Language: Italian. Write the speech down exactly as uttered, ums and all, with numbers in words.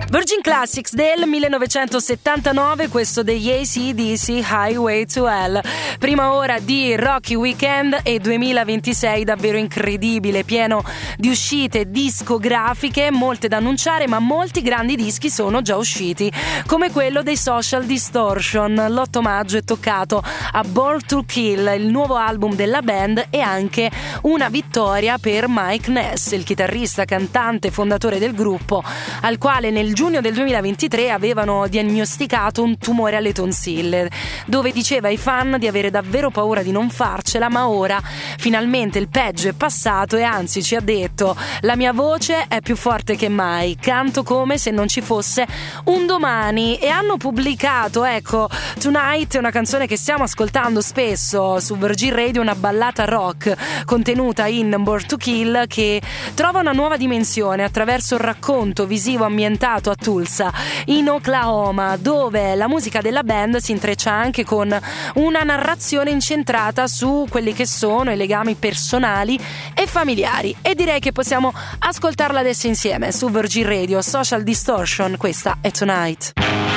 Virgin Classics del millenovecentosettantanove, questo degli A C D C, Highway to Hell. Prima ora di Rocky Weekend e duemilaventisei davvero incredibile, pieno di uscite discografiche, molte da annunciare, ma molti grandi dischi sono già usciti, come quello dei Social Distortion. L'otto maggio è toccato a Born to Kill, il nuovo album della band, e anche una vittoria per Mike Ness, il chitarrista, cantante, fondatore del gruppo, al quale nel giugno del duemilaventitré avevano diagnosticato un tumore alle tonsille, dove diceva ai fan di avere davvero paura di non farcela, ma ora finalmente il peggio è passato e anzi ci ha detto: la mia voce è più forte che mai, canto come se non ci fosse un domani. E hanno pubblicato, ecco, Tonight, una canzone che stiamo ascoltando spesso su Virgin Radio, una ballata rock contenuta in Born to Kill, che trova una nuova dimensione attraverso il racconto visivo ambientato a Tulsa, in Oklahoma, dove la musica della band si intreccia anche con una narrazione incentrata su quelli che sono i legami personali e familiari. E direi che possiamo ascoltarla adesso insieme su Virgin Radio. Social Distortion, questa è Tonight.